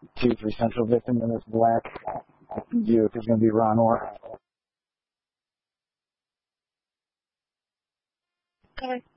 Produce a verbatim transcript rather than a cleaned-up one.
two three Central victim, and this black Buick is going to be Ron Orr. Okay.